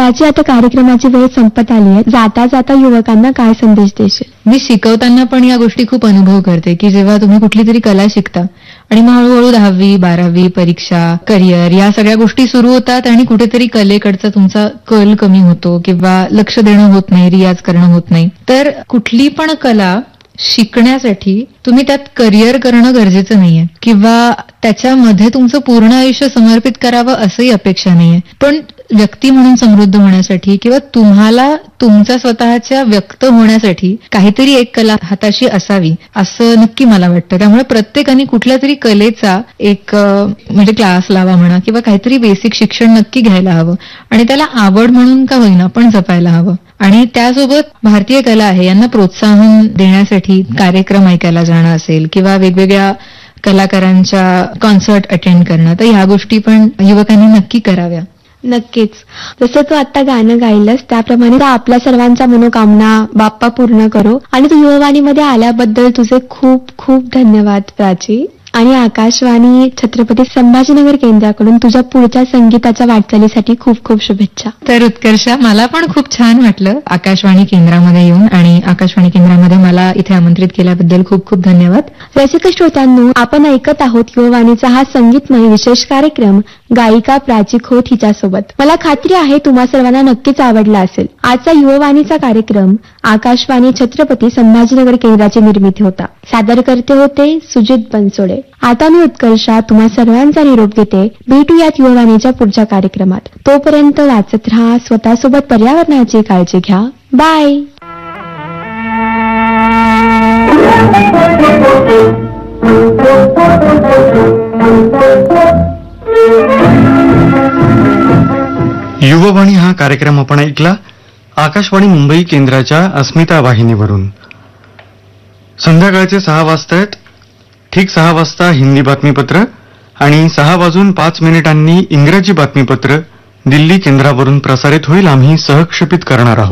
प्राची, आता कार्यक्रमाची वेळ संपत आली आहे. जाता जाता युवकांना काय संदेश देशील? मी शिकवताना पण या गोष्टी खूप अनुभव करते की जेव्हा तुम्ही कुठली तरी कला शिकता आणि मग हळूहळू 10वी 12वी परीक्षा, करिअर या सगळ्या गोष्टी सुरू होतात आणि कुठेतरी कलेकडचा तुमचा कल कमी होतो किंवा लक्ष देणं होत नाही, रियाज करणं होत नाही. तर कुठली पण कला शिकण्यासाठी तुम्ही त्यात करिअर करणं गरजेचं नाहीये किंवा त्याच्यामध्ये तुमचं पूर्ण आयुष्य समर्पित करावं असंही अपेक्षा नाहीये. पण व्यक्ती म्हणून समृद्ध होण्यासाठी किंवा तुम्हाला तुमच्या स्वतःच्या व्यक्त होण्यासाठी काहीतरी एक कला हाताशी असावी असं नक्की मला वाटतं. त्यामुळे प्रत्येकाने कुठल्या तरी कलेचा एक म्हणजे क्लास लावा म्हणा किंवा काहीतरी बेसिक शिक्षण नक्की घ्यायला हवं आणि त्याला आवड म्हणून का होईना पण जपायला हवं. आणि त्यासोबत भारतीय कला आहे यांना प्रोत्साहन देण्यासाठी कार्यक्रम ऐकायला जाणं असेल किंवा वेगवेगळ्या कलाकारांच्या कॉन्सर्ट अटेंड करणं, तर ह्या गोष्टी पण युवकांनी नक्की कराव्या. नक्कीच. जसं तू आता गाणं गायलंस त्याप्रमाणे आपल्या सर्वांच्या मनोकामना बाप्पा पूर्ण करो. आणि तू युववाणीमध्ये आल्याबद्दल तुझे खूप खूप धन्यवाद प्राची. आणि आकाशवाणी छत्रपती संभाजीनगर केंद्राकडून तुझ्या पुढच्या संगीताच्या वाटचालीसाठी खूप खूप शुभेच्छा. तर उत्कर्षा, मला पण खूप छान वाटलं आकाशवाणी केंद्रामध्ये येऊन आणि आकाशवाणी केंद्रामध्ये मला इथे आमंत्रित केल्याबद्दल खूप खूप धन्यवाद. रसिक श्रोत्यांनो, आपण ऐकत आहोत युववाणीचा हा संगीतमय विशेष कार्यक्रम गायिका प्राची खोत हिच्यासोबत. मला खात्री आहे तुम्हा सर्वांना नक्कीच आवडला असेल. आजचा युववाणीचा कार्यक्रम आकाशवाणी छत्रपती संभाजीनगर केंद्राची निर्मिती होता. सादरकर्ते होते सुजित बनसोडे. आता मी उत्कर्षा तुम्हा सर्वांचा निरोप देते. भेटूयात युववाणीच्या पुढच्या कार्यक्रमात. तोपर्यंत वाचत राहा, स्वतःसोबत पर्यावरणाची काळजी घ्या. बाय. युववाणी हा कार्यक्रम आपण ऐकला आकाशवाणी मुंबई केंद्राच्या अस्मिता वाहिनीवरून. संध्याकाळचे 6 वाजतायत. ठीक 6 वाजता हिंदी बातमीपत्र आणि 6:05 इंग्रजी बातमीपत्र दिल्ली केंद्रावरून प्रसारित होईल. आम्ही सहक्षेपित करणार आहोत.